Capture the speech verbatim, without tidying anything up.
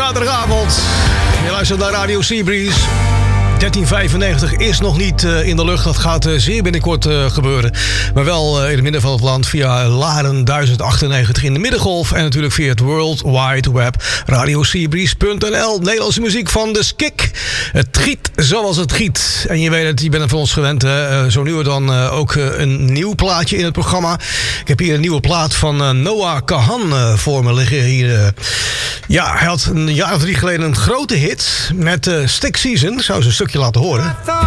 zaterdagavond. Je luistert naar Radio Seabreeze. dertien vijfennegentig is nog niet uh, in de lucht. Dat gaat uh, zeer binnenkort uh, gebeuren. Maar wel uh, in het midden van het land via Laren duizend achtennegentig in de middengolf. En natuurlijk via het World Wide Web. Radio Seabreeze punt n l. Nederlandse muziek van de Skik. Het giet zoals het giet. En je weet het, je bent van ons gewend. Hè? Uh, zo nu en dan uh, ook uh, een nieuw plaatje in het programma. Ik heb hier een nieuwe plaat van uh, Noah Kahan uh, voor me liggen. Hier, uh, ja, hij had een jaar of drie geleden een grote hit met uh, Stick Season. Ik zou ze een stukje laten horen.